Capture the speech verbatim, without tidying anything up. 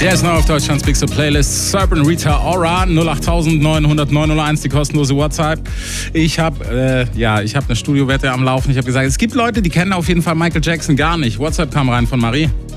Der ist neu auf Deutschlands Bigste Playlist. Serpent Rita Ora, null acht neun null null neun null eins, die kostenlose WhatsApp. Ich habe äh, ja, ich habe eine Studiowette am Laufen. Ich habe gesagt, es gibt Leute, die kennen auf jeden Fall Michael Jackson gar nicht. WhatsApp kam rein von Marie.